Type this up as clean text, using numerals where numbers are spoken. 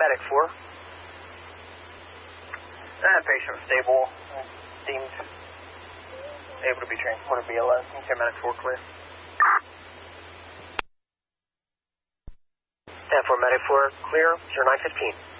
Medic 4. Patient stable, deemed able to be transported BLS. Okay, Medic 4 clear. 10-4 Medic 4, clear, 0915.